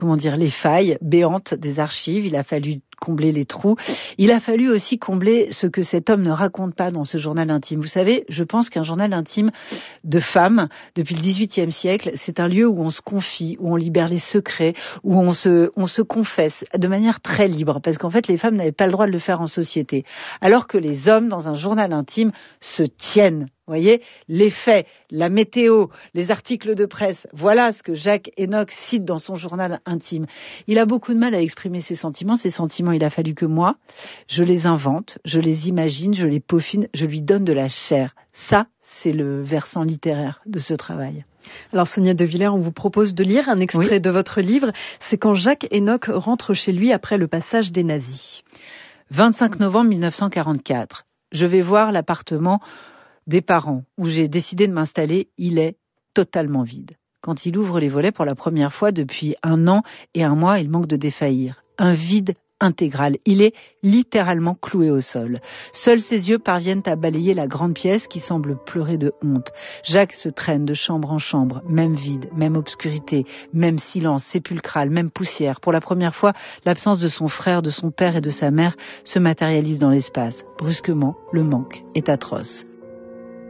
les failles béantes des archives. Il a fallu combler les trous. Il a fallu aussi combler ce que cet homme ne raconte pas dans ce journal intime. Vous savez, je pense qu'un journal intime de femme, depuis le XVIIIe siècle, c'est un lieu où on se confie, où on libère les secrets, où on se confesse de manière très libre. Parce qu'en fait, les femmes n'avaient pas le droit de le faire en société. Alors que les hommes, dans un journal intime, se tiennent. Vous voyez, les faits, la météo, les articles de presse, voilà ce que Jacques Enoch cite dans son journal intime. Il a beaucoup de mal à exprimer ses sentiments. Ces sentiments, il a fallu que moi, je les invente, je les imagine, je les peaufine, je lui donne de la chair. Ça, c'est le versant littéraire de ce travail. Alors Sonia De Villers, on vous propose de lire un extrait de votre livre. C'est quand Jacques Enoch rentre chez lui après le passage des nazis. 25 novembre 1944. Je vais voir l'appartement des parents où j'ai décidé de m'installer. Il est totalement vide. Quand il ouvre les volets pour la première fois depuis 1 an et 1 mois, il manque de défaillir. Un vide intégral. Il est littéralement cloué au sol. Seuls ses yeux parviennent à balayer la grande pièce qui semble pleurer de honte. Jacques se traîne de chambre en chambre, même vide, même obscurité, même silence sépulcral, même poussière. Pour la première fois, l'absence de son frère, de son père et de sa mère se matérialise dans l'espace. Brusquement, le manque est atroce.